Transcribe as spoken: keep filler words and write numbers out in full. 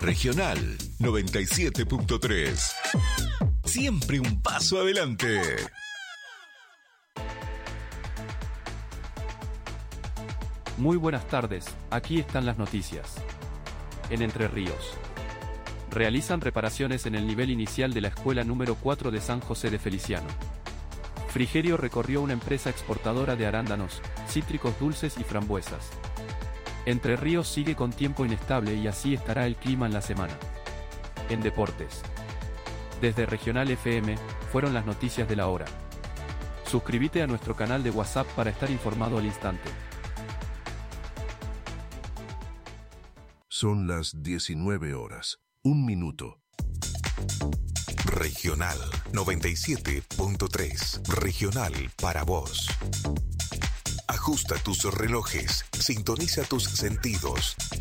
Regional noventa y siete punto tres. Siempre un paso adelante. Muy buenas tardes, aquí están las noticias. En Entre Ríos. Realizan reparaciones en el nivel inicial de la escuela número cuatro de San José de Feliciano. Frigerio recorrió una empresa exportadora de arándanos, cítricos dulces y frambuesas. Entre Ríos sigue con tiempo inestable y así estará el clima en la semana. En deportes. Desde Regional F M, fueron las noticias de la hora. Suscríbete a nuestro canal de WhatsApp para estar informado al instante. Son las diecinueve horas, un minuto. Regional noventa y siete punto tres. Regional para vos. Ajusta tus relojes, sintoniza tus sentidos.